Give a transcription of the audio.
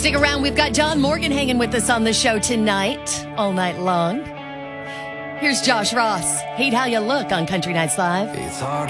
Stick around. We've got John Morgan hanging with us on the show tonight, all night long. Here's Josh Ross. Hate How You Look on Country Nights Live. It's hard